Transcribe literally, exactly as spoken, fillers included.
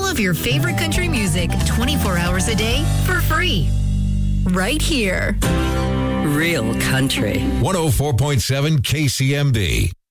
All of your favorite country music twenty-four hours a day for free. Right here. Real country. one oh four point seven K C M B.